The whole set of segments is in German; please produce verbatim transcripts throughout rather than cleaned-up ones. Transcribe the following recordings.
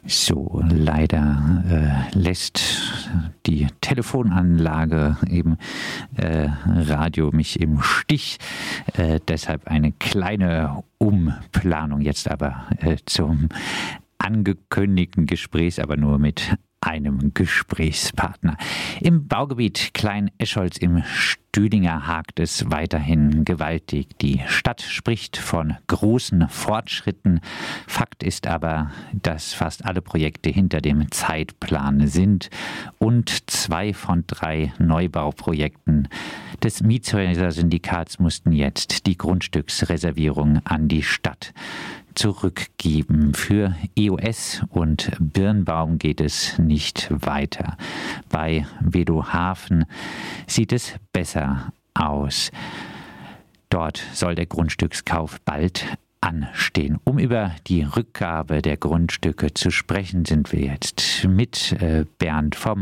So, leider äh, lässt die Telefonanlage eben äh, Radio mich im Stich. Äh, deshalb eine kleine Umplanung jetzt aber äh, zum angekündigten Gesprächs, aber nur mit einem Gesprächspartner. Im Baugebiet Klein-Escholz im Stüdinger hakt es weiterhin gewaltig. Die Stadt spricht von großen Fortschritten. Fakt ist aber, dass fast alle Projekte hinter dem Zeitplan sind und zwei von drei Neubauprojekten des Mietshäuser-Syndikats mussten jetzt die Grundstücksreservierung an die Stadt zurückgeben. Für E O S und Birnbaum geht es nicht weiter. Bei Vedohafen sieht es besser aus. Dort soll der Grundstückskauf bald anstehen. Um über die Rückgabe der Grundstücke zu sprechen, sind wir jetzt mit äh, Bernd vom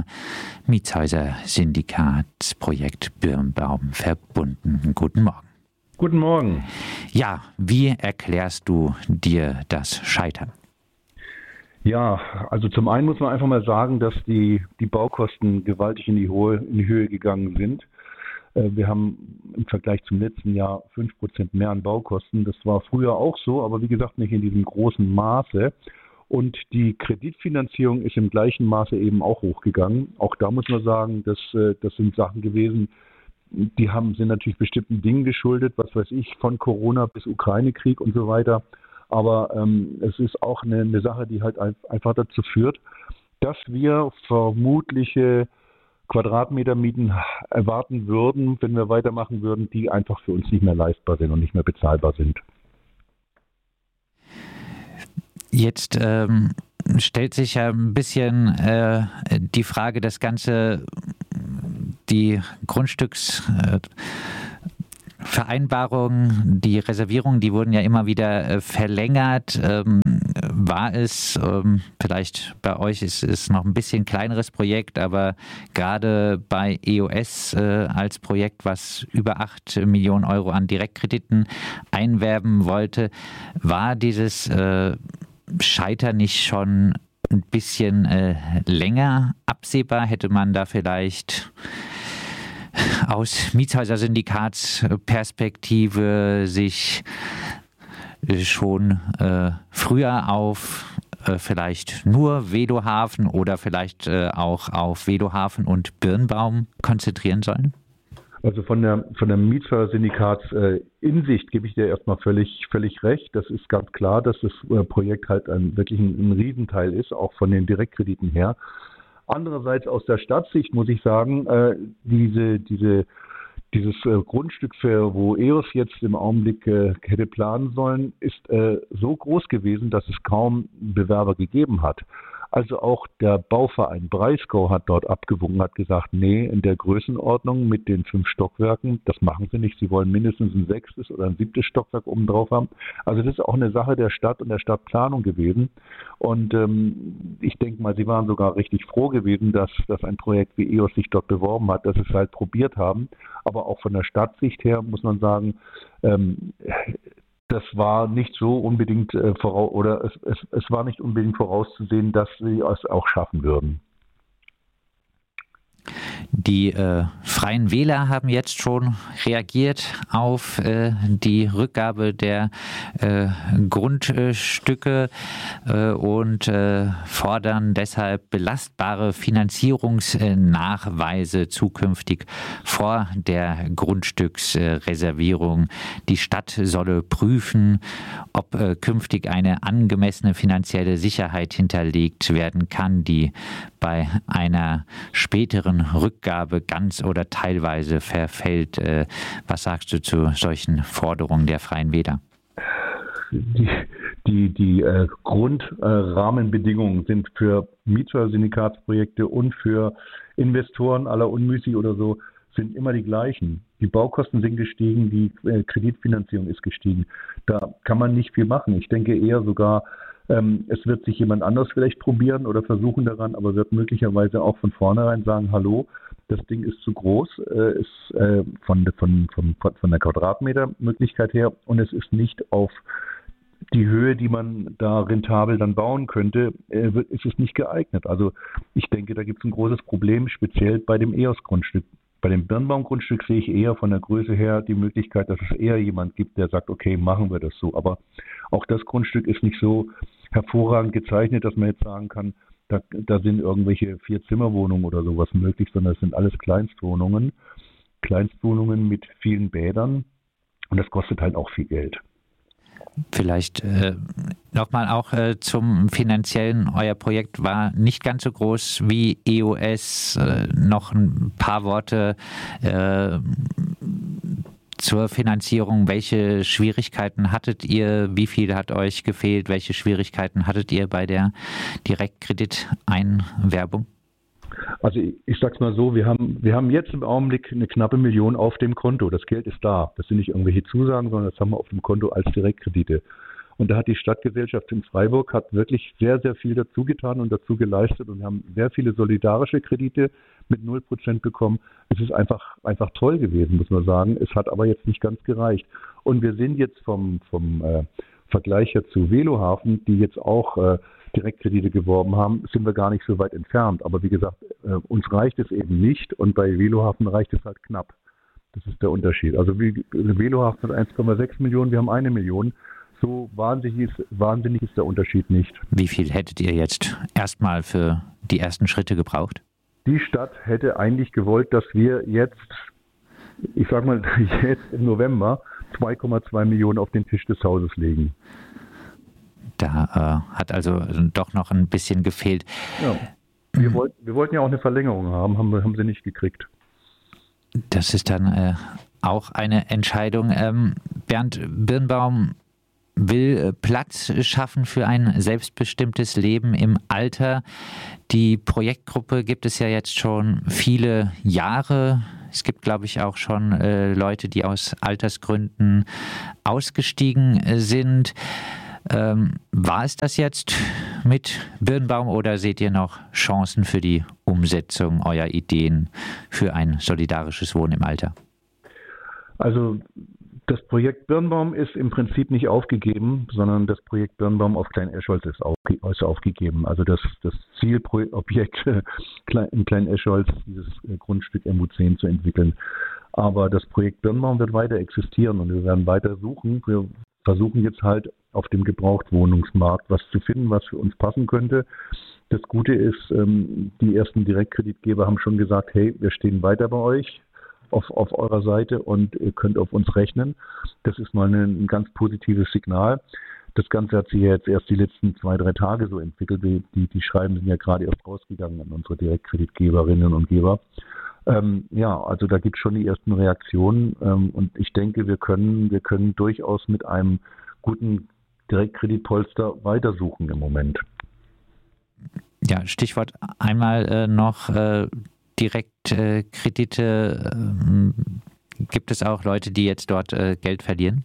Mietshäuser-Syndikatsprojekt Birnbaum verbunden. Guten Morgen. Guten Morgen. Ja, wie erklärst du dir das Scheitern? Ja, also zum einen muss man einfach mal sagen, dass die, die Baukosten gewaltig in die, Höhe, in die Höhe gegangen sind. Wir haben im Vergleich zum letzten Jahr fünf Prozent mehr an Baukosten. Das war früher auch so, aber wie gesagt nicht in diesem großen Maße. Und die Kreditfinanzierung ist im gleichen Maße eben auch hochgegangen. Auch da muss man sagen, dass, das sind Sachen gewesen, die haben, sind natürlich bestimmten Dingen geschuldet, was weiß ich, von Corona bis Ukraine-Krieg und so weiter. Aber ähm, es ist auch eine, eine Sache, die halt einfach dazu führt, dass wir vermutliche Quadratmetermieten erwarten würden, wenn wir weitermachen würden, die einfach für uns nicht mehr leistbar sind und nicht mehr bezahlbar sind. Jetzt ähm, stellt sich ja ein bisschen äh, die Frage, das Ganze, die Grundstücksvereinbarung, äh, die Reservierungen, die wurden ja immer wieder äh, verlängert. Ähm, war es, ähm, vielleicht bei euch ist es noch ein bisschen kleineres Projekt, aber gerade bei E O S äh, als Projekt, was über acht Millionen Euro an Direktkrediten einwerben wollte, war dieses äh, Scheitern nicht schon ein bisschen äh, länger absehbar? Hätte man da vielleicht aus Mietshäuser-Syndikatsperspektive sich schon äh, früher auf äh, vielleicht nur Vedohafen oder vielleicht äh, auch auf Vedohafen und Birnbaum konzentrieren sollen? Also von der von der Mietshäuser-Syndikats-Insicht äh, gebe ich dir erstmal völlig völlig recht. Das ist ganz klar, dass das äh, Projekt halt ein, wirklich ein, ein Riesenteil ist, auch von den Direktkrediten her. Andererseits aus der Stadtsicht muss ich sagen, äh, diese diese dieses äh, Grundstück, für, wo E O S jetzt im Augenblick äh, hätte planen sollen, ist äh, so groß gewesen, dass es kaum Bewerber gegeben hat. Also auch der Bauverein Breisgau hat dort abgewunken, hat gesagt, nee, in der Größenordnung mit den fünf Stockwerken, das machen sie nicht. Sie wollen mindestens ein sechstes oder ein siebtes Stockwerk oben drauf haben. Also das ist auch eine Sache der Stadt und der Stadtplanung gewesen. Und ähm, ich denke mal, sie waren sogar richtig froh gewesen, dass, dass ein Projekt wie E O S sich dort beworben hat, dass sie es halt probiert haben. Aber auch von der Stadtsicht her muss man sagen, ähm, das war nicht so unbedingt äh, voraus oder es, es, es war nicht unbedingt vorauszusehen, dass sie es auch schaffen würden. Die äh, Freien Wähler haben jetzt schon reagiert auf äh, die Rückgabe der äh, Grundstücke äh, und äh, fordern deshalb belastbare Finanzierungsnachweise zukünftig vor der Grundstücksreservierung. Die Stadt solle prüfen, ob äh, künftig eine angemessene finanzielle Sicherheit hinterlegt werden kann, die bei einer späteren Rückgabe ganz oder teilweise verfällt. Was sagst du zu solchen Forderungen der Freien Wähler? Die, die, die äh, Grundrahmenbedingungen äh, sind für Mietshäuser-Syndikatsprojekte und für Investoren aller unmüßig oder so, sind immer die gleichen. Die Baukosten sind gestiegen, die äh, Kreditfinanzierung ist gestiegen. Da kann man nicht viel machen. Ich denke eher sogar, Ähm, es wird sich jemand anders vielleicht probieren oder versuchen daran, aber wird möglicherweise auch von vornherein sagen, hallo, das Ding ist zu groß, äh, ist äh, von, von, von, von der Quadratmetermöglichkeit her und es ist nicht auf die Höhe, die man da rentabel dann bauen könnte, äh, wird, ist es nicht geeignet. Also ich denke, da gibt es ein großes Problem, speziell bei dem E O S-Grundstück. Bei dem Birnbaum-Grundstück sehe ich eher von der Größe her die Möglichkeit, dass es eher jemand gibt, der sagt, okay, machen wir das so. Aber auch das Grundstück ist nicht so hervorragend gezeichnet, dass man jetzt sagen kann, da, da sind irgendwelche Vier-Zimmer-Wohnungen oder sowas möglich, sondern es sind alles Kleinstwohnungen. Kleinstwohnungen mit vielen Bädern und das kostet halt auch viel Geld. Vielleicht äh, nochmal auch äh, zum Finanziellen. Euer Projekt war nicht ganz so groß wie E O S. Äh, noch ein paar Worte äh, zur Finanzierung. Welche Schwierigkeiten hattet ihr? Wie viel hat euch gefehlt? Welche Schwierigkeiten hattet ihr bei der Direktkrediteinwerbung? Also ich, ich sag's mal so, wir haben, wir haben jetzt im Augenblick eine knappe Million auf dem Konto. Das Geld ist da. Das sind nicht irgendwelche Zusagen, sondern das haben wir auf dem Konto als Direktkredite. Und da hat die Stadtgesellschaft in Freiburg hat wirklich sehr, sehr viel dazu getan und dazu geleistet. Und wir haben sehr viele solidarische Kredite mit null Prozent bekommen. Es ist einfach, einfach toll gewesen, muss man sagen. Es hat aber jetzt nicht ganz gereicht. Und wir sind jetzt vom, vom äh, Vergleich her zu Velohafen, die jetzt auch äh, Direktkredite geworben haben, sind wir gar nicht so weit entfernt. Aber wie gesagt, äh, uns reicht es eben nicht und bei Velohafen reicht es halt knapp. Das ist der Unterschied. Also wie, Velohafen hat eins Komma sechs Millionen, wir haben eine Million. So wahnsinnig ist, wahnsinnig ist der Unterschied nicht. Wie viel hättet ihr jetzt erstmal für die ersten Schritte gebraucht? Die Stadt hätte eigentlich gewollt, dass wir jetzt, ich sag mal jetzt im November, zwei Komma zwei Millionen auf den Tisch des Hauses legen. Da äh, hat also doch noch ein bisschen gefehlt. Ja. Wir, wollt, wir wollten ja auch eine Verlängerung haben, haben, wir, haben sie nicht gekriegt. Das ist dann äh, auch eine Entscheidung. Ähm, Bernd Birnbaum will äh, Platz schaffen für ein selbstbestimmtes Leben im Alter. Die Projektgruppe gibt es ja jetzt schon viele Jahre. Es gibt, glaube ich, auch schon äh, Leute, die aus Altersgründen ausgestiegen äh, sind. Ähm, war es das jetzt mit Birnbaum oder seht ihr noch Chancen für die Umsetzung eurer Ideen für ein solidarisches Wohnen im Alter? Also das Projekt Birnbaum ist im Prinzip nicht aufgegeben, sondern das Projekt Birnbaum auf Klein-Escholz ist, auf, ist aufgegeben. Also das, das Zielobjekt in Klein-Escholz, dieses Grundstück M U zehn zu entwickeln. Aber das Projekt Birnbaum wird weiter existieren und wir werden weiter suchen. Wir versuchen jetzt halt auf dem Gebrauchtwohnungsmarkt was zu finden, was für uns passen könnte. Das Gute ist, die ersten Direktkreditgeber haben schon gesagt, hey, wir stehen weiter bei euch auf, auf eurer Seite und ihr könnt auf uns rechnen. Das ist mal ein ganz positives Signal. Das Ganze hat sich ja jetzt erst die letzten zwei, drei Tage so entwickelt. Die, die, die Schreiben sind ja gerade erst rausgegangen an unsere Direktkreditgeberinnen und Geber. Ähm, ja, also da gibt es schon die ersten Reaktionen ähm, und ich denke, wir können, wir können durchaus mit einem guten Direktkreditpolster weitersuchen im Moment. Ja, Stichwort einmal äh, noch äh, Direktkredite. Äh, gibt es auch Leute, die jetzt dort äh, Geld verlieren?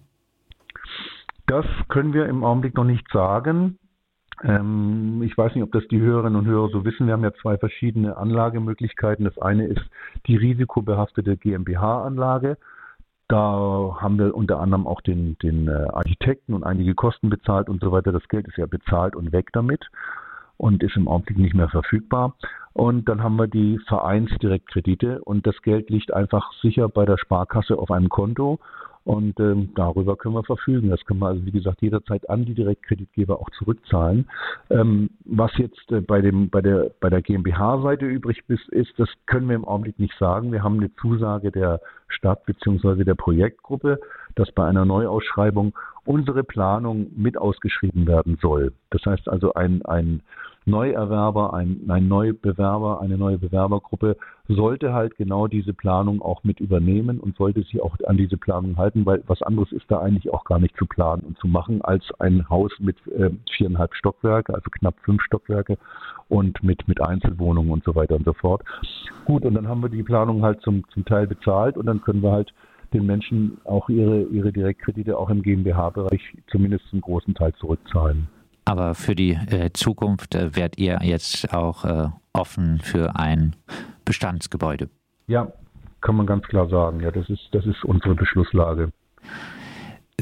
Das können wir im Augenblick noch nicht sagen. Ähm, ich weiß nicht, ob das die Hörerinnen und Hörer so wissen. Wir haben ja zwei verschiedene Anlagemöglichkeiten. Das eine ist die risikobehaftete GmbH-Anlage. Da haben wir unter anderem auch den, den Architekten und einige Kosten bezahlt und so weiter. Das Geld ist ja bezahlt und weg damit und ist im Augenblick nicht mehr verfügbar. Und dann haben wir die Vereinsdirektkredite und das Geld liegt einfach sicher bei der Sparkasse auf einem Konto. Und ähm, darüber können wir verfügen. Das können wir also, wie gesagt, jederzeit an die Direktkreditgeber auch zurückzahlen. Ähm, was jetzt äh, bei dem bei der bei der GmbH-Seite übrig ist, ist, das können wir im Augenblick nicht sagen. Wir haben eine Zusage der Stadt bzw. der Projektgruppe, dass bei einer Neuausschreibung unsere Planung mit ausgeschrieben werden soll. Das heißt also, ein ein Neuerwerber, ein, ein Neubewerber, eine neue Bewerbergruppe sollte halt genau diese Planung auch mit übernehmen und sollte sich auch an diese Planung halten, weil was anderes ist da eigentlich auch gar nicht zu planen und zu machen als ein Haus mit äh, viereinhalb Stockwerke, also knapp fünf Stockwerke und mit, mit Einzelwohnungen und so weiter und so fort. Gut, und dann haben wir die Planung halt zum, zum Teil bezahlt und dann können wir halt den Menschen auch ihre, ihre Direktkredite auch im GmbH-Bereich zumindest zum großen Teil zurückzahlen. Aber für die äh, Zukunft äh, werdet ihr jetzt auch äh, offen für ein Bestandsgebäude? Ja, kann man ganz klar sagen. Ja, das ist, das ist unsere Beschlusslage. Ähm,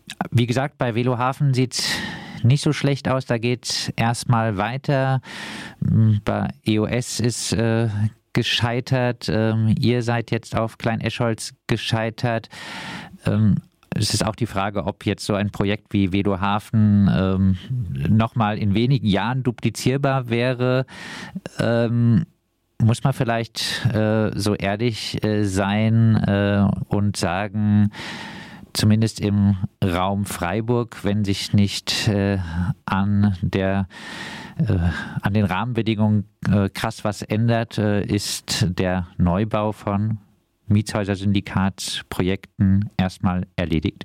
Wie gesagt, bei Velohafen sieht es nicht so schlecht aus. Da geht es erstmal weiter. Bei E O S ist äh, gescheitert. Ähm, ihr seid jetzt auf Klein-Escholz gescheitert. Ähm, es ist auch die Frage, ob jetzt so ein Projekt wie Velohafen ähm, nochmal in wenigen Jahren duplizierbar wäre. Ähm, muss man vielleicht äh, so ehrlich äh, sein äh, und sagen, zumindest im Raum Freiburg, wenn sich nicht äh, an der äh, an den Rahmenbedingungen äh, krass was ändert, äh, ist der Neubau von Mietshäuser-Syndikatsprojekten erstmal erledigt?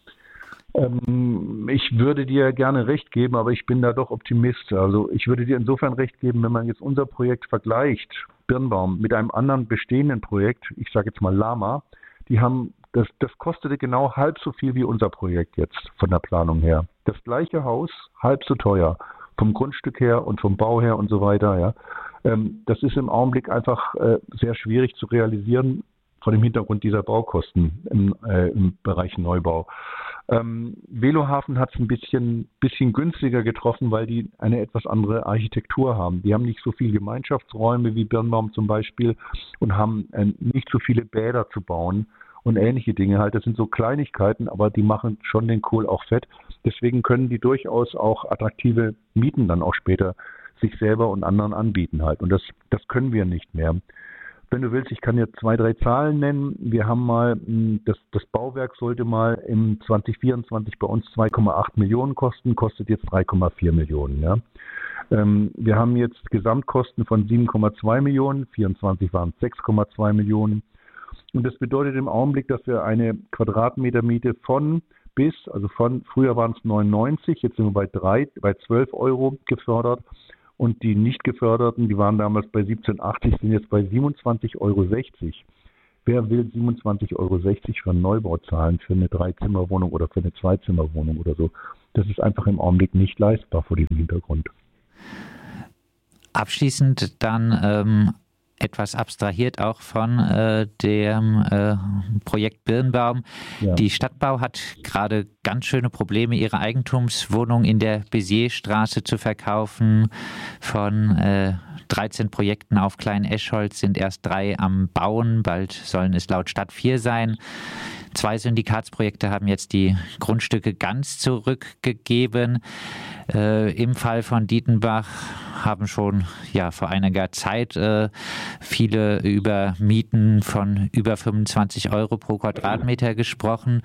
Ähm, ich würde dir gerne recht geben, aber ich bin da doch Optimist. Also ich würde dir insofern recht geben, wenn man jetzt unser Projekt vergleicht, Birnbaum, mit einem anderen bestehenden Projekt, ich sage jetzt mal Lama, die haben, das, das kostete genau halb so viel wie unser Projekt jetzt von der Planung her. Das gleiche Haus, halb so teuer, vom Grundstück her und vom Bau her und so weiter. Ja. Ähm, das ist im Augenblick einfach äh, sehr schwierig zu realisieren vor dem Hintergrund dieser Baukosten im, äh, im Bereich Neubau. Ähm, Velohafen hat es ein bisschen, bisschen günstiger getroffen, weil die eine etwas andere Architektur haben. Die haben nicht so viele Gemeinschaftsräume wie Birnbaum zum Beispiel und haben äh, nicht so viele Bäder zu bauen und ähnliche Dinge halt. Das sind so Kleinigkeiten, aber die machen schon den Kohl auch fett. Deswegen können die durchaus auch attraktive Mieten dann auch später sich selber und anderen anbieten halt. Und das, das können wir nicht mehr. Wenn du willst, ich kann dir zwei, drei Zahlen nennen. Wir haben mal, das, das Bauwerk sollte mal im zwanzig vierundzwanzig bei uns zwei Komma acht Millionen kosten, kostet jetzt drei Komma vier Millionen. Ja. Ähm, wir haben jetzt Gesamtkosten von sieben Komma zwei Millionen, vierundzwanzig waren es sechs Komma zwei Millionen. Und das bedeutet im Augenblick, dass wir eine Quadratmetermiete von bis, also von, früher waren es neunundneunzig, jetzt sind wir bei drei, bei zwölf Euro gefördert. Und die nicht geförderten, die waren damals bei siebzehn achtzig, sind jetzt bei siebenundzwanzig Euro sechzig. Wer will siebenundzwanzig Euro sechzig für einen Neubau zahlen, für eine Dreizimmerwohnung oder für eine Zweizimmerwohnung oder so? Das ist einfach im Augenblick nicht leistbar vor diesem Hintergrund. Abschließend dann ähm, etwas abstrahiert auch von äh, dem äh, Projekt Birnbaum. Ja. Die Stadtbau hat gerade ganz schöne Probleme, ihre Eigentumswohnung in der Bézierstraße zu verkaufen. Von äh, dreizehn Projekten auf Klein-Escholz sind erst drei am Bauen. Bald sollen es laut Stadt vier sein. Zwei Syndikatsprojekte haben jetzt die Grundstücke ganz zurückgegeben. Äh, Im Fall von Dietenbach haben schon ja vor einiger Zeit äh, viele über Mieten von über fünfundzwanzig Euro pro Quadratmeter gesprochen.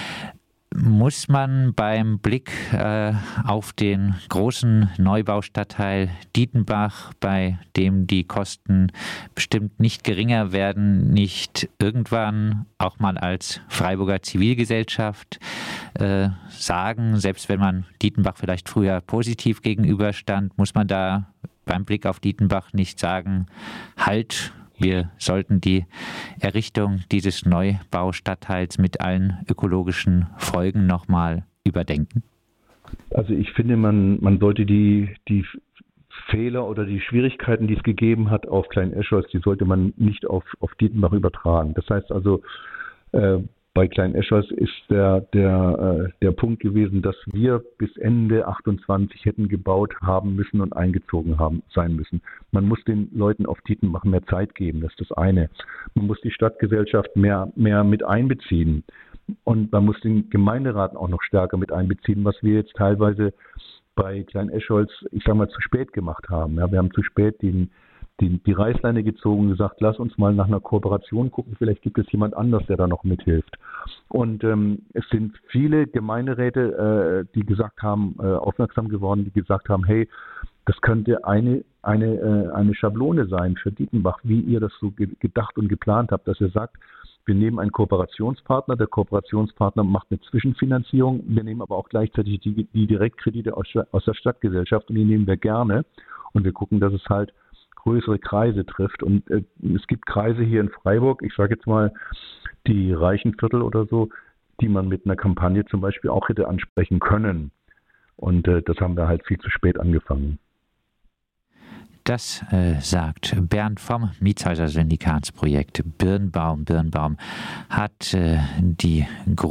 Muss man beim Blick äh, auf den großen Neubaustadtteil Dietenbach, bei dem die Kosten bestimmt nicht geringer werden, nicht irgendwann auch mal als Freiburger Zivilgesellschaft äh, sagen, selbst wenn man Dietenbach vielleicht früher positiv gegenüberstand, muss man da beim Blick auf Dietenbach nicht sagen, halt, wir sollten die Errichtung dieses Neubaustadtteils mit allen ökologischen Folgen nochmal überdenken? Also ich finde, man, man sollte die, die Fehler oder die Schwierigkeiten, die es gegeben hat auf Klein-Escholz, die sollte man nicht auf, auf Dietenbach übertragen. Das heißt also, äh, bei Klein-Escholz ist der, der, äh, der Punkt gewesen, dass wir bis Ende achtundzwanzig hätten gebaut haben müssen und eingezogen haben sein müssen. Man muss den Leuten auf Dietenbach mehr Zeit geben, das ist das eine. Man muss die Stadtgesellschaft mehr, mehr mit einbeziehen. Und man muss den Gemeinderat auch noch stärker mit einbeziehen, was wir jetzt teilweise bei Klein-Escholz, ich sag mal, zu spät gemacht haben. Ja, wir haben zu spät den Die, die Reißleine gezogen und gesagt, lass uns mal nach einer Kooperation gucken, vielleicht gibt es jemand anders, der da noch mithilft. Und ähm, es sind viele Gemeinderäte, äh, die gesagt haben, äh, aufmerksam geworden, die gesagt haben, hey, das könnte eine, eine, äh, eine Schablone sein für Dietenbach, wie ihr das so ge- gedacht und geplant habt, dass ihr sagt, wir nehmen einen Kooperationspartner, der Kooperationspartner macht eine Zwischenfinanzierung, wir nehmen aber auch gleichzeitig die, die Direktkredite aus, aus der Stadtgesellschaft und die nehmen wir gerne und wir gucken, dass es halt größere Kreise trifft. Und äh, es gibt Kreise hier in Freiburg, ich sage jetzt mal die reichen Viertel oder so, die man mit einer Kampagne zum Beispiel auch hätte ansprechen können. Und äh, das haben wir halt viel zu spät angefangen. Das äh, sagt Bernd vom Mietshäuser-Syndikatsprojekt Birnbaum. Birnbaum hat äh, die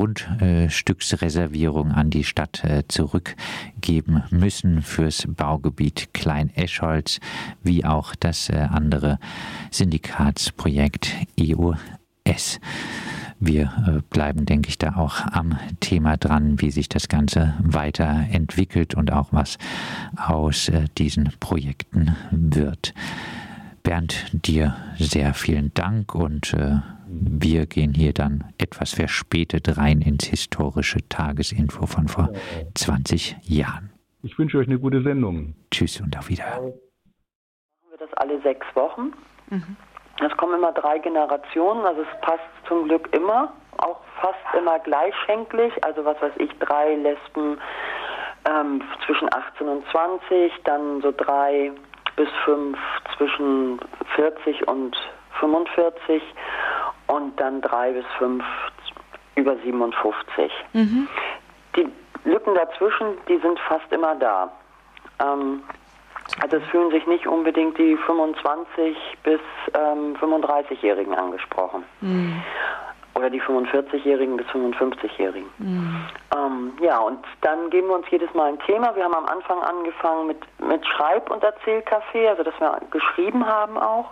Grundstücksreservierung an die Stadt äh, zurückgeben müssen fürs Baugebiet Klein-Eschholz, wie auch das äh, andere Syndikatsprojekt E O S. Wir äh, bleiben, denke ich, da auch am Thema dran, wie sich das Ganze weiterentwickelt und auch was aus äh, diesen Projekten wird. Bernd, dir sehr vielen Dank und äh, wir gehen hier dann etwas verspätet rein ins historische Tagesinfo von vor zwanzig Jahren. Ich wünsche euch eine gute Sendung. Tschüss und auf Wiederhören. Machen wir das alle sechs Wochen. Mhm. Es kommen immer drei Generationen, also es passt zum Glück immer, auch fast immer gleichschenklich, also was weiß ich, drei Lesben ähm, zwischen achtzehn und zwanzig, dann so drei bis fünf zwischen vierzig und fünfundvierzig und dann drei bis fünf über siebenundfünfzig. Mhm. Die Lücken dazwischen, die sind fast immer da. Ähm, Also es fühlen sich nicht unbedingt die fünfundzwanzig bis ähm, fünfunddreißigjährigen angesprochen. Mhm. Oder die fünfundvierzigjährigen bis fünfundfünfzigjährigen. Mhm. Ähm, ja, und dann geben wir uns jedes Mal ein Thema. Wir haben am Anfang angefangen mit, mit Schreib- und Erzählcafé, also dass wir geschrieben haben auch.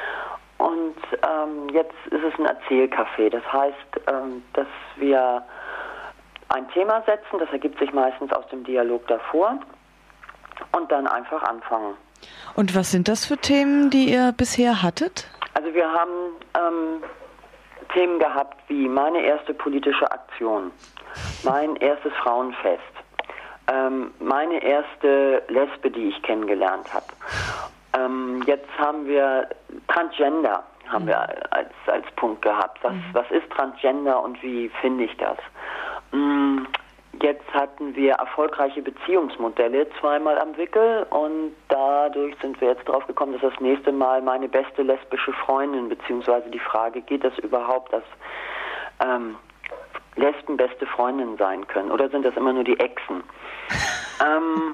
Und ähm, jetzt ist es ein Erzählcafé. Das heißt, ähm, dass wir ein Thema setzen, das ergibt sich meistens aus dem Dialog davor. Und dann einfach anfangen. Und was sind das für Themen, die ihr bisher hattet? Also wir haben ähm, Themen gehabt wie meine erste politische Aktion, mein erstes Frauenfest, ähm, meine erste Lesbe, die ich kennengelernt habe. Ähm, jetzt haben wir Transgender haben mhm. wir als, als Punkt gehabt. Was, mhm. was ist Transgender und wie finde ich das? Mhm. Jetzt hatten wir erfolgreiche Beziehungsmodelle zweimal am Wickel und dadurch sind wir jetzt drauf gekommen, dass das nächste Mal meine beste lesbische Freundin, beziehungsweise die Frage, geht das überhaupt, dass ähm, Lesben beste Freundinnen sein können oder sind das immer nur die Exen? ähm,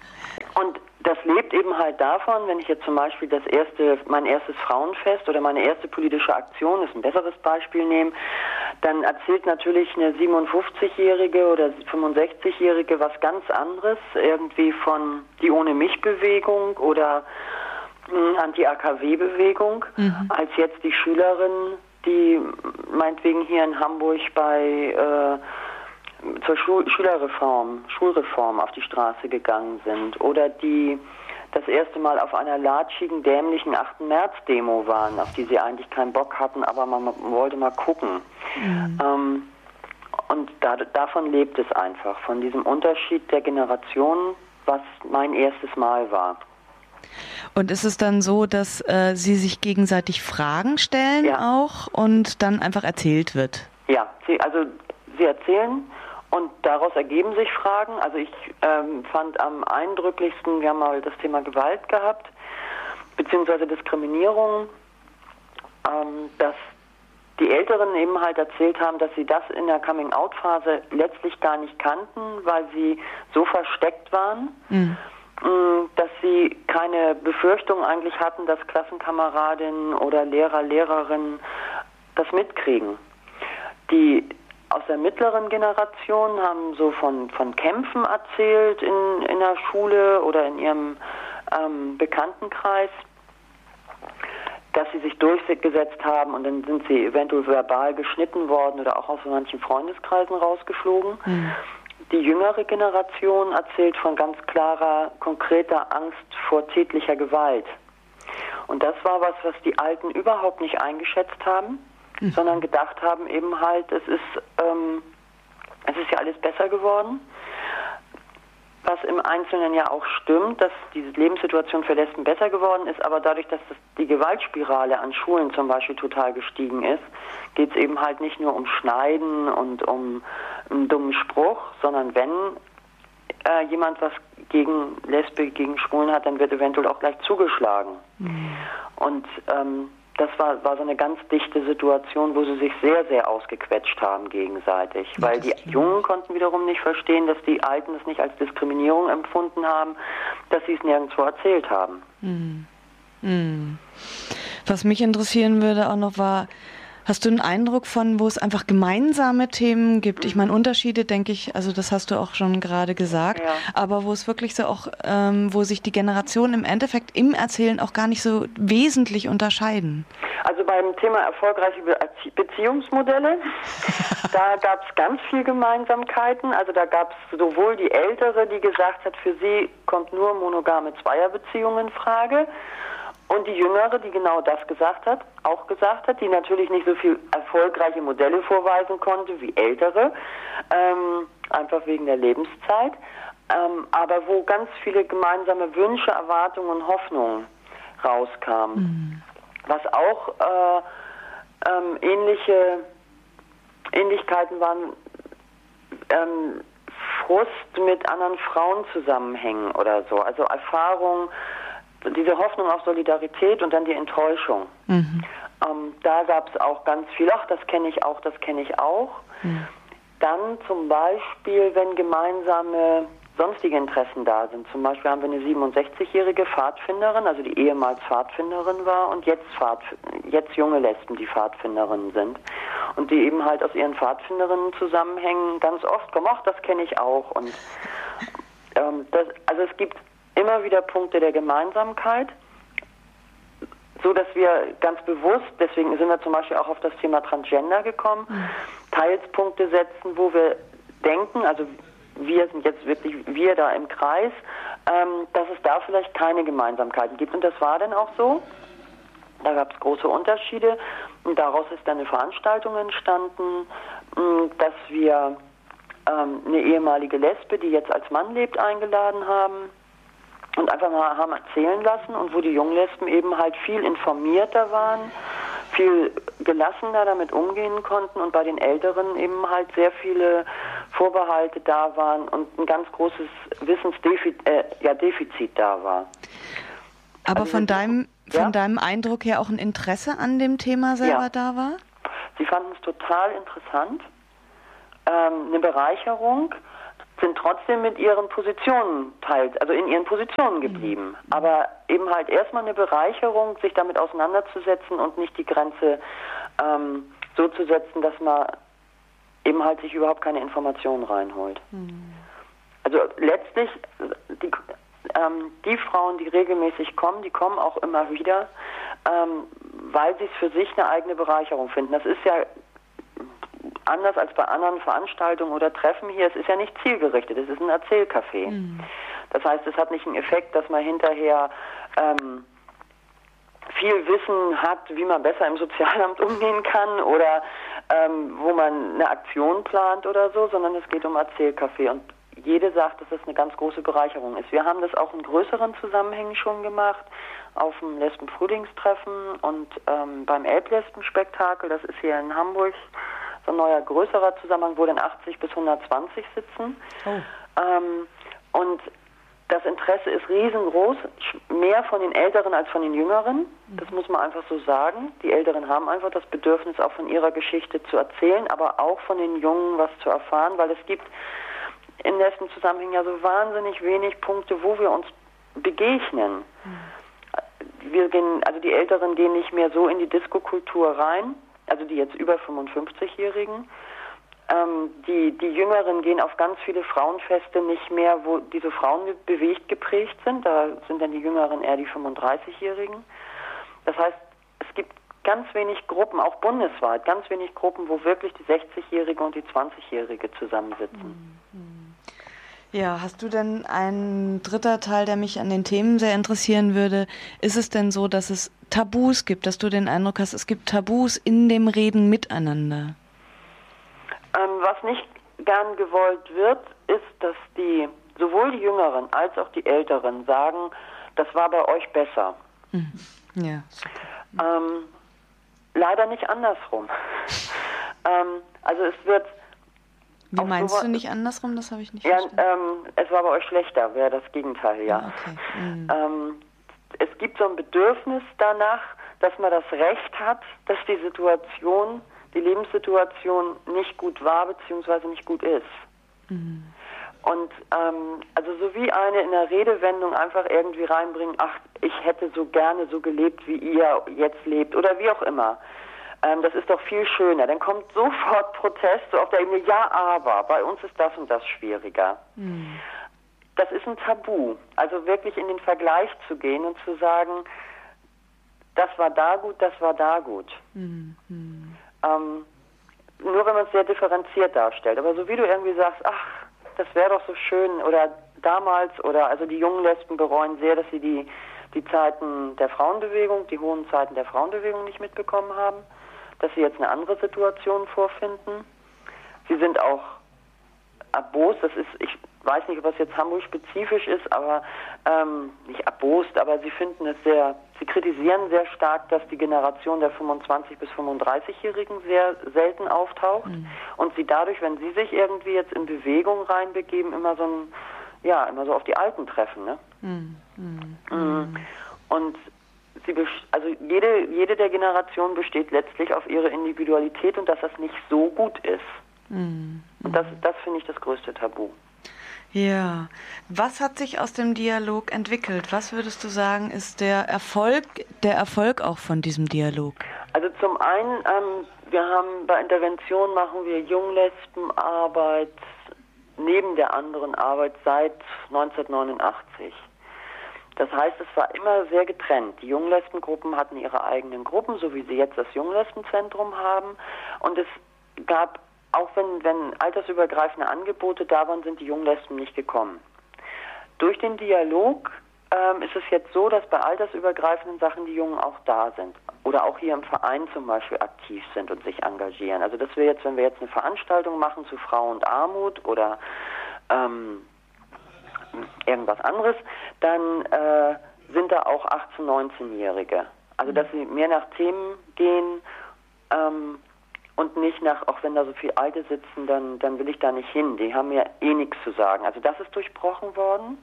und das lebt eben halt davon, wenn ich jetzt zum Beispiel das erste, mein erstes Frauenfest oder meine erste politische Aktion, ist ein besseres Beispiel nehme, dann erzählt natürlich eine siebenundfünfzigjährige oder fünfundsechzigjährige was ganz anderes, irgendwie von die Ohne-mich-Bewegung oder mh, Anti-A K W-Bewegung, mhm. als jetzt die Schülerin, die meinetwegen hier in Hamburg bei äh, zur Schul- Schülerreform, Schulreform auf die Straße gegangen sind oder die das erste Mal auf einer latschigen, dämlichen achten März-Demo waren, auf die sie eigentlich keinen Bock hatten, aber man, man wollte mal gucken. Mhm. Ähm, und da, davon lebt es einfach, von diesem Unterschied der Generationen, was mein erstes Mal war. Und ist es dann so, dass äh, Sie sich gegenseitig Fragen stellen ja. auch und dann einfach erzählt wird? Ja, sie, also sie erzählen und daraus ergeben sich Fragen. Also ich ähm, fand am eindrücklichsten, wir haben mal das Thema Gewalt gehabt, beziehungsweise Diskriminierung, ähm, dass die Älteren eben halt erzählt haben, dass sie das in der Coming-out-Phase letztlich gar nicht kannten, weil sie so versteckt waren, mhm. dass sie keine Befürchtung eigentlich hatten, dass Klassenkameradinnen oder Lehrer, Lehrerinnen das mitkriegen. Die aus der mittleren Generation haben so von, von Kämpfen erzählt in, in der Schule oder in ihrem ähm, Bekanntenkreis, dass sie sich durchgesetzt haben und dann sind sie eventuell verbal geschnitten worden oder auch aus manchen Freundeskreisen rausgeflogen. Mhm. Die jüngere Generation erzählt von ganz klarer, konkreter Angst vor tätlicher Gewalt. Und das war was, was die Alten überhaupt nicht eingeschätzt haben, mhm. sondern gedacht haben eben halt, es ist, ähm, es ist ja alles besser geworden. Was im Einzelnen ja auch stimmt, dass diese Lebenssituation für Lesben besser geworden ist, aber dadurch, dass das die Gewaltspirale an Schulen zum Beispiel total gestiegen ist, geht es eben halt nicht nur um Schneiden und um einen dummen Spruch, sondern wenn äh, jemand was gegen Lesbe, gegen Schwulen hat, dann wird eventuell auch gleich zugeschlagen. Mhm. Und ähm, das war, war so eine ganz dichte Situation, wo sie sich sehr, sehr ausgequetscht haben gegenseitig. Ja, weil die Jungen konnten wiederum nicht verstehen, dass die Alten es nicht als Diskriminierung empfunden haben, dass sie es nirgendwo erzählt haben. Mhm. Mhm. Was mich interessieren würde auch noch war, hast du einen Eindruck von, wo es einfach gemeinsame Themen gibt? Ich meine, Unterschiede, denke ich, also das hast du auch schon gerade gesagt, ja. aber wo es wirklich so auch, ähm, wo sich die Generationen im Endeffekt im Erzählen auch gar nicht so wesentlich unterscheiden. Also beim Thema erfolgreiche Be- Beziehungsmodelle, da gab es ganz viel Gemeinsamkeiten. Also da gab es sowohl die Ältere, die gesagt hat, für sie kommt nur monogame Zweierbeziehung in Frage, und die Jüngere, die genau das gesagt hat, auch gesagt hat, die natürlich nicht so viel erfolgreiche Modelle vorweisen konnte wie Ältere, ähm, einfach wegen der Lebenszeit, ähm, aber wo ganz viele gemeinsame Wünsche, Erwartungen und Hoffnungen rauskamen. Mhm. Was auch äh, ähm, ähnliche Ähnlichkeiten waren, ähm, Frust mit anderen Frauen zusammenhängen oder so, also Erfahrungen, diese Hoffnung auf Solidarität und dann die Enttäuschung. Mhm. Ähm, da gab es auch ganz viel, ach, das kenne ich auch, das kenne ich auch. Mhm. Dann zum Beispiel, wenn gemeinsame sonstige Interessen da sind. Zum Beispiel haben wir eine siebenundsechzigjährige Pfadfinderin, also die ehemals Pfadfinderin war und jetzt, Pfad, jetzt junge Lesben, die Pfadfinderinnen sind. Und die eben halt aus ihren Pfadfinderinnen-Zusammenhängen ganz oft kommen, ach, das kenne ich auch. Und ähm, das, also es gibt immer wieder Punkte der Gemeinsamkeit, so dass wir ganz bewusst, deswegen sind wir zum Beispiel auch auf das Thema Transgender gekommen, mhm. teils Punkte setzen, wo wir denken, also wir sind jetzt wirklich wir da im Kreis, ähm, dass es da vielleicht keine Gemeinsamkeiten gibt. Und das war dann auch so. Da gab es große Unterschiede und daraus ist dann eine Veranstaltung entstanden, mh, dass wir ähm, eine ehemalige Lesbe, die jetzt als Mann lebt, eingeladen haben und einfach mal haben erzählen lassen und wo die Junglesben eben halt viel informierter waren, viel gelassener damit umgehen konnten und bei den Älteren eben halt sehr viele Vorbehalte da waren und ein ganz großes Wissensdefizit äh, ja, Defizit da war. Aber also von deinem von ja? deinem Eindruck her auch ein Interesse an dem Thema selber ja. da war? Sie fanden es total interessant, ähm, eine Bereicherung, sind trotzdem mit ihren Positionen teilt, also in ihren Positionen geblieben. Mhm. Aber eben halt erstmal eine Bereicherung, sich damit auseinanderzusetzen und nicht die Grenze ähm, so zu setzen, dass man eben halt sich überhaupt keine Informationen reinholt. Mhm. Also letztlich, die, ähm, die Frauen, die regelmäßig kommen, die kommen auch immer wieder, ähm, weil sie es für sich eine eigene Bereicherung finden. Das ist ja anders als bei anderen Veranstaltungen oder Treffen hier, es ist ja nicht zielgerichtet, es ist ein Erzählcafé. Mhm. Das heißt, es hat nicht einen Effekt, dass man hinterher ähm, viel Wissen hat, wie man besser im Sozialamt umgehen kann oder ähm, wo man eine Aktion plant oder so, sondern es geht um Erzählcafé und jede sagt, dass das eine ganz große Bereicherung ist. Wir haben das auch in größeren Zusammenhängen schon gemacht, auf dem Lesben-Frühlingstreffen und ähm, beim Elblesben-Spektakel, das ist hier in Hamburg, so ein neuer, größerer Zusammenhang, wo dann achtzig bis hundertzwanzig sitzen. Oh. Ähm, und das Interesse ist riesengroß, mehr von den Älteren als von den Jüngeren. Das muss man einfach so sagen. Die Älteren haben einfach das Bedürfnis, auch von ihrer Geschichte zu erzählen, aber auch von den Jungen was zu erfahren, weil es gibt in letzten Zusammenhängen ja so wahnsinnig wenig Punkte, wo wir uns begegnen. Mhm. Wir gehen, also die Älteren gehen nicht mehr so in die Diskokultur rein, also die jetzt über fünfundfünfzigjährigen. Ähm, die, die Jüngeren gehen auf ganz viele Frauenfeste nicht mehr, wo diese Frauen bewegt geprägt sind. Da sind dann die Jüngeren eher die fünfunddreißigjährigen. Das heißt, es gibt ganz wenig Gruppen, auch bundesweit, ganz wenig Gruppen, wo wirklich die sechzigjährige und die zwanzigjährige zusammensitzen. Ja, hast du denn einen dritter Teil, der mich an den Themen sehr interessieren würde? Ist es denn so, dass es Tabus gibt, dass du den Eindruck hast, es gibt Tabus in dem Reden miteinander? Ähm, was nicht gern gewollt wird, ist, dass die sowohl die Jüngeren als auch die Älteren sagen, das war bei euch besser. Mhm. Ja. Ähm, leider nicht andersrum. ähm, also es wird... Wie meinst so, du nicht andersrum? Das habe ich nicht ja, verstanden. Ähm, es war bei euch schlechter, wäre das Gegenteil, ja. Ah, okay. Mhm. Ähm, es gibt so ein Bedürfnis danach, dass man das Recht hat, dass die Situation, die Lebenssituation nicht gut war bzw. nicht gut ist. Mhm. Und ähm, also so wie eine in der Redewendung einfach irgendwie reinbringen, ach, ich hätte so gerne so gelebt, wie ihr jetzt lebt oder wie auch immer. Ähm, das ist doch viel schöner. Dann kommt sofort Protest so auf der Ebene, ja, aber bei uns ist das und das schwieriger. Mhm. Das ist ein Tabu. Also wirklich in den Vergleich zu gehen und zu sagen, das war da gut, das war da gut. Mhm. Ähm, nur wenn man es sehr differenziert darstellt. Aber so wie du irgendwie sagst, ach, das wäre doch so schön, oder damals, oder also die jungen Lesben bereuen sehr, dass sie die, die Zeiten der Frauenbewegung, die hohen Zeiten der Frauenbewegung nicht mitbekommen haben, dass sie jetzt eine andere Situation vorfinden. Sie sind auch erbost, das ist, ich weiß nicht, ob das jetzt Hamburg-spezifisch ist, aber ähm, nicht erbost, aber sie finden es sehr, sie kritisieren sehr stark, dass die Generation der fünfundzwanzig- bis fünfunddreißigjährigen sehr selten auftaucht mhm. und sie dadurch, wenn sie sich irgendwie jetzt in Bewegung reinbegeben, immer so ein, ja, immer so auf die Alten treffen, ne? Mhm. Mhm. Mhm. Und sie, also jede, jede der Generationen besteht letztlich auf ihre Individualität und dass das nicht so gut ist. Mhm. Und das, das finde ich das größte Tabu. Ja, was hat sich aus dem Dialog entwickelt? Was würdest du sagen, ist der Erfolg, der Erfolg auch von diesem Dialog? Also zum einen, ähm, wir haben bei Intervention machen wir Junglesbenarbeit neben der anderen Arbeit seit neunzehnhundertneunundachtzig. Das heißt, es war immer sehr getrennt. Die Junglesbengruppen hatten ihre eigenen Gruppen, so wie sie jetzt das Junglesbenzentrum haben. Und es gab, auch wenn, wenn altersübergreifende Angebote da waren, sind die Junglesben nicht gekommen. Durch den Dialog ähm, ist es jetzt so, dass bei altersübergreifenden Sachen die Jungen auch da sind. Oder auch hier im Verein zum Beispiel aktiv sind und sich engagieren. Also dass wir jetzt, wenn wir jetzt eine Veranstaltung machen zu Frau und Armut oder ähm, irgendwas anderes, dann äh, sind da auch achtzehn-, neunzehnjährige. Also dass sie mehr nach Themen gehen ähm, und nicht nach, auch wenn da so viele Alte sitzen, dann, dann will ich da nicht hin. Die haben ja eh nichts zu sagen. Also das ist durchbrochen worden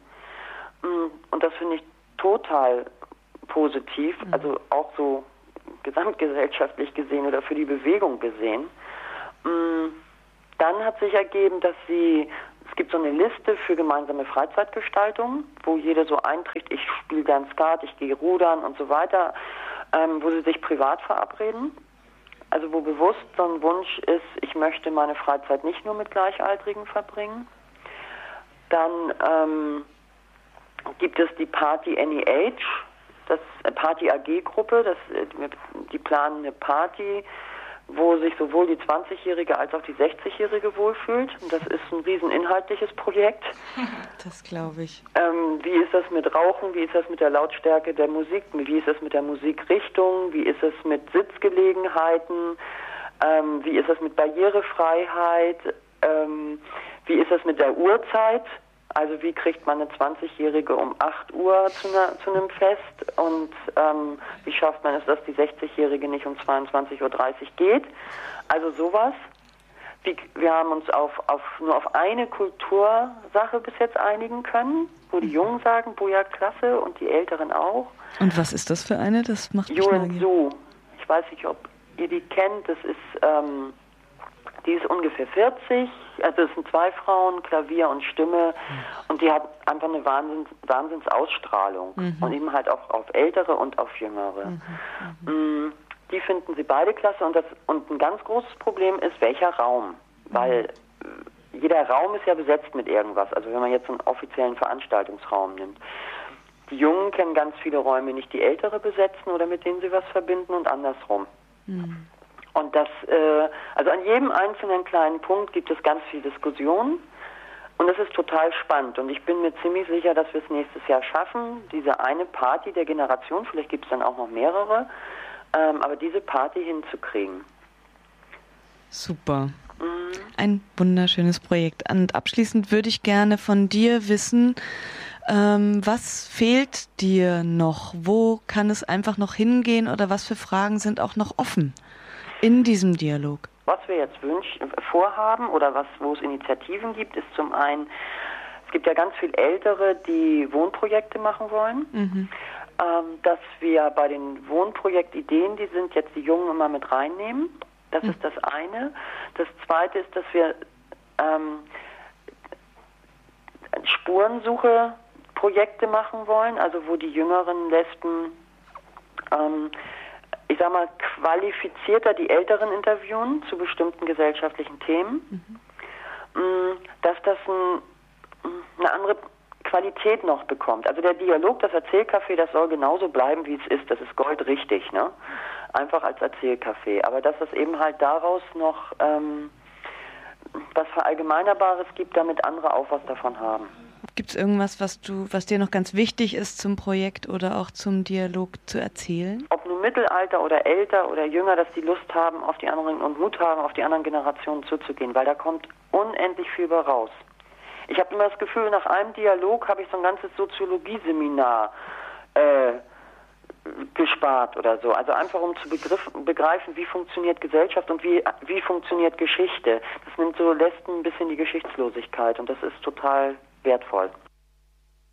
und das finde ich total positiv, mhm. also auch so gesamtgesellschaftlich gesehen oder für die Bewegung gesehen. Dann hat sich ergeben, dass sie Es gibt so eine Liste für gemeinsame Freizeitgestaltung, wo jeder so einträgt, ich spiele gern Skat, ich gehe rudern und so weiter, ähm, wo sie sich privat verabreden. Also wo bewusst so ein Wunsch ist, ich möchte meine Freizeit nicht nur mit Gleichaltrigen verbringen. Dann ähm, gibt es die Party Any Age, das Party A G-Gruppe, das, die planen eine Party, wo sich sowohl die zwanzigjährige als auch die sechzigjährige wohlfühlt. Und das ist ein riesen inhaltliches Projekt. Das glaube ich. Ähm, wie ist das mit Rauchen? Wie ist das mit der Lautstärke der Musik? Wie ist das mit der Musikrichtung? Wie ist es mit Sitzgelegenheiten? Ähm, wie ist das mit Barrierefreiheit? Ähm, wie ist das mit der Uhrzeit? Also wie kriegt man eine zwanzigjährige um acht Uhr zu, ne, zu einem Fest und ähm, wie schafft man es, dass die sechzigjährige nicht um zweiundzwanzig Uhr dreißig geht? Also sowas. Wie, wir haben uns auf, auf, nur auf eine Kultursache bis jetzt einigen können, wo die Jungen sagen, Boja, klasse, und die Älteren auch. Und was ist das für eine? Das macht mich neugierig. Zoo. Ich weiß nicht, ob ihr die kennt. Das ist... Ähm, Die ist ungefähr vierzig, also es sind zwei Frauen, Klavier und Stimme, und die hat einfach eine Wahnsinns, Wahnsinnsausstrahlung mhm. und eben halt auch auf Ältere und auf Jüngere. Mhm. Mhm. Die finden sie beide klasse, und, das, und ein ganz großes Problem ist, welcher Raum, weil mhm. jeder Raum ist ja besetzt mit irgendwas, also wenn man jetzt einen offiziellen Veranstaltungsraum nimmt. Die Jungen kennen ganz viele Räume nicht, die Ältere besetzen oder mit denen sie was verbinden und andersrum. Mhm. Und das, äh, also an jedem einzelnen kleinen Punkt gibt es ganz viel Diskussion, und das ist total spannend, und ich bin mir ziemlich sicher, dass wir es nächstes Jahr schaffen, diese eine Party der Generation, vielleicht gibt es dann auch noch mehrere, ähm, aber diese Party hinzukriegen. Super. Mhm. Ein wunderschönes Projekt. Und abschließend würde ich gerne von dir wissen, ähm, was fehlt dir noch? Wo kann es einfach noch hingehen, oder was für Fragen sind auch noch offen in diesem Dialog? Was wir jetzt wünschen, vorhaben oder was, wo es Initiativen gibt, ist zum einen, es gibt ja ganz viel Ältere, die Wohnprojekte machen wollen. Mhm. ähm, dass wir bei den Wohnprojektideen, die sind jetzt die Jungen immer mit reinnehmen. Das mhm. ist das eine. Das zweite ist, dass wir ähm, Spurensuche-Projekte machen wollen, also wo die jüngeren Lesben, ähm, ich sag mal, qualifizierter die Älteren interviewen zu bestimmten gesellschaftlichen Themen, mhm. dass das ein, eine andere Qualität noch bekommt. Also der Dialog, das Erzählcafé, das soll genauso bleiben, wie es ist. Das ist goldrichtig, ne? Einfach als Erzählcafé. Aber dass es eben halt daraus noch ähm, was Verallgemeinerbares gibt, damit andere auch was davon haben. Gibt es irgendwas, was du, was dir noch ganz wichtig ist zum Projekt oder auch zum Dialog zu erzählen? Ob nun Mittelalter oder älter oder jünger, dass die Lust haben auf die anderen und Mut haben, auf die anderen Generationen zuzugehen, weil da kommt unendlich viel bei raus. Ich habe immer das Gefühl, nach einem Dialog habe ich so ein ganzes Soziologie-Seminar äh, gespart oder so. Also einfach um zu begriff, begreifen, wie funktioniert Gesellschaft und wie, wie funktioniert Geschichte. Das nimmt so Lesben ein bisschen die Geschichtslosigkeit und das ist total wertvoll.